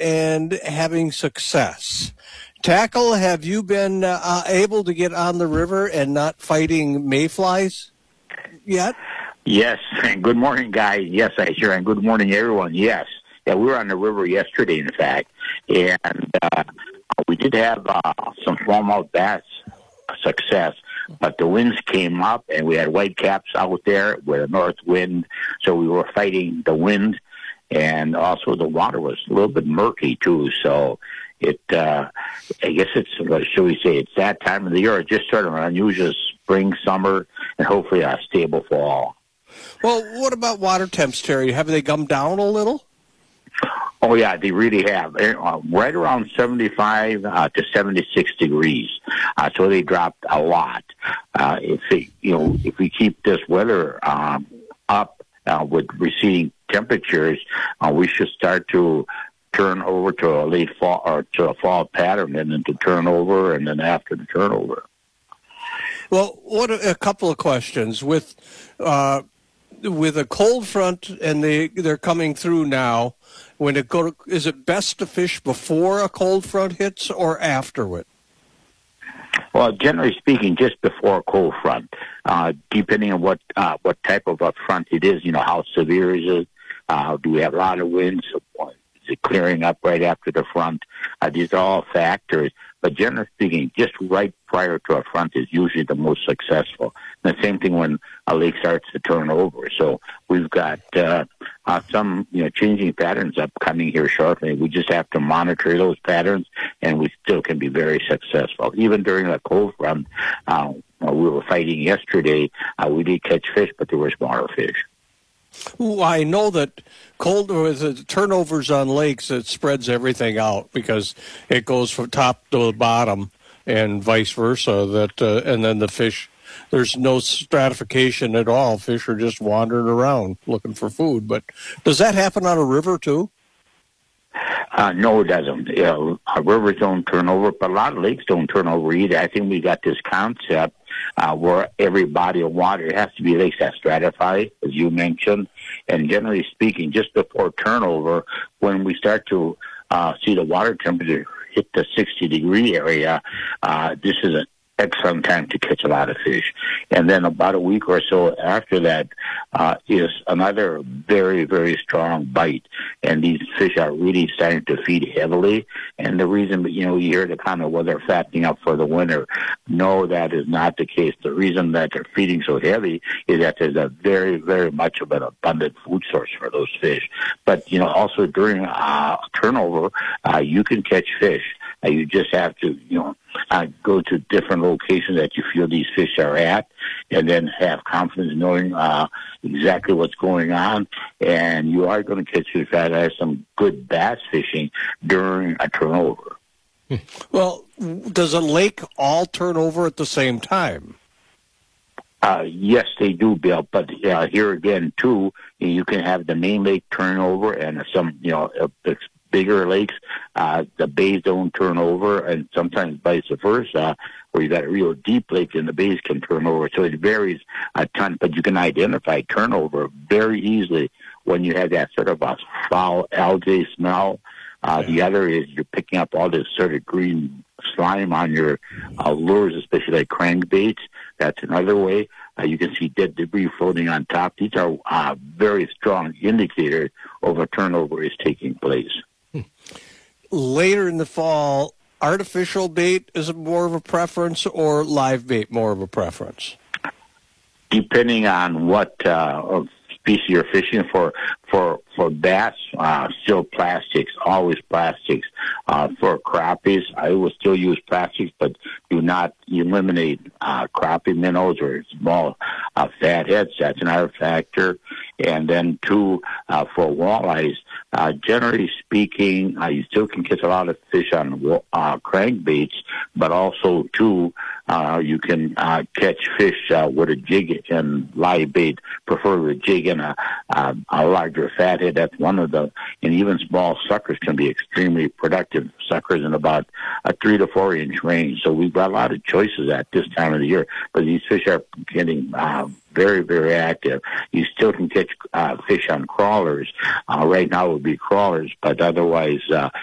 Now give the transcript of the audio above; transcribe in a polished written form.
and having success. Tackle, have you been able to get on the river and not fighting mayflies yet? Yes. Good morning, guys. Yes, I sure. And good morning, everyone. Yes. Yeah, we were on the river yesterday, in fact, and we did have some smallmouth bass success, but the winds came up, and we had whitecaps out there with a north wind, so we were fighting the wind, and also the water was a little bit murky, too, so I guess it's, what should we say, it's that time of the year. It's just sort of an unusual spring, summer, and hopefully a stable fall. Well, what about water temps, Terry? Have they come down a little? Oh, yeah, they really have. Right around 75 to 76 degrees. So they dropped a lot. If we keep this weather up with receding temperatures, we should start to turn over to a late fall or to a fall pattern, and then to turn over, and then after the turnover. Well, a couple of questions with a cold front, and they're coming through now. Is it best to fish before a cold front hits or after it? Well, generally speaking, just before a cold front, depending on what type of a front it is. How severe is it? Do we have a lot of winds? Is it clearing up right after the front? These are all factors. But generally speaking, just right prior to a front is usually the most successful. And the same thing when a lake starts to turn over. So we've got some changing patterns upcoming here shortly. We just have to monitor those patterns, and we still can be very successful. Even during a cold front, we were fighting yesterday. We did catch fish, but there were smaller fish. Well, I know that with turnovers on lakes, it spreads everything out because it goes from top to the bottom and vice versa. And then the fish, there's no stratification at all. Fish are just wandering around looking for food. But does that happen on a river too? No, it doesn't. Rivers don't turn over, but a lot of lakes don't turn over either. I think we got this concept where every body of water, it has to be lakes that stratify, as you mentioned. And generally speaking, just before turnover, when we start to see the water temperature hit the 60-degree area, this is an excellent time to catch a lot of fish. And then about a week or so after that is another very, very strong bite. And these fish are really starting to feed heavily. And the reason, you hear the comment, well, they're fattening up for the winter. No, that is not the case. The reason that they're feeding so heavy is that there's a very, very much of an abundant food source for those fish. But, also during turnover, you can catch fish. You just have to, go to different locations that you feel these fish are at, and then have confidence knowing exactly what's going on. And you are going to catch fish that have some good bass fishing during a turnover. Well, does a lake all turn over at the same time? Yes, they do, Bill. But here again, too, you can have the main lake turn over, and some, bigger lakes, the bays don't turn over, and sometimes vice versa, where you got a real deep lake and the bays can turn over. So it varies a ton, but you can identify turnover very easily when you have that sort of a foul algae smell. The other is you're picking up all this sort of green slime on your lures, especially like crankbaits. That's another way. You can see dead debris floating on top. These are very strong indicators of a turnover is taking place. Later in the fall, artificial bait is more of a preference, or live bait more of a preference? Depending on what species you're fishing for bass, still plastics, always plastics. For crappies, I will still use plastics, but do not eliminate crappie minnows or small fatheads. That's another factor. And then, two, for walleyes, generally speaking, you still can catch a lot of fish on crankbaits, but also, two, you can catch fish with a jig and live bait, prefer a jig and a larger fathead. That's one of the, and even small suckers can be extremely productive. Suckers in about a 3 to 4 inch range. So we've got a lot of choices at this time of the year, but these fish are getting very, very active. You still can catch fish on crawlers. Right now it would be crawlers, but otherwise